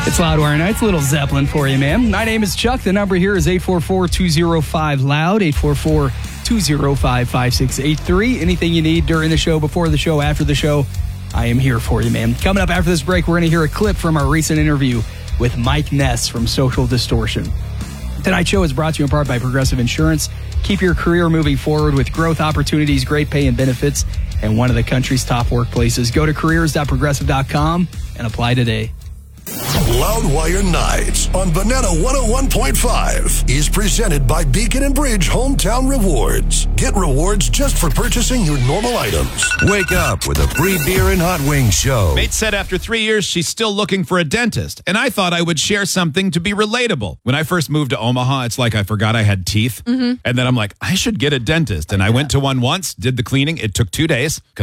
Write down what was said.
It's Loudwire Nights, a little Zeppelin for you, man. My name is Chuck. The number here is 844-205-LOUD, 844-205-5683. Anything you need during the show, before the show, after the show, I am here for you, man. Coming up after this break, we're going to hear a clip from our recent interview with Mike Ness from Social Distortion. Tonight's show is brought to you in part by Progressive Insurance. Keep your career moving forward with growth opportunities, great pay and benefits, and one of the country's top workplaces. Go to careers.progressive.com and apply today. Loudwire Nights on Banana 101.5 is presented by Beacon and Bridge Hometown Rewards. Get rewards just for purchasing your normal items. Wake up with a free beer and hot wings show. Mate said after 3 years, she's still looking for a dentist. And I thought I would share something to be relatable. When I first moved to Omaha, it's like I forgot I had teeth. And then I'm like, I should get a dentist. And I went to one once, did the cleaning. It took 2 days.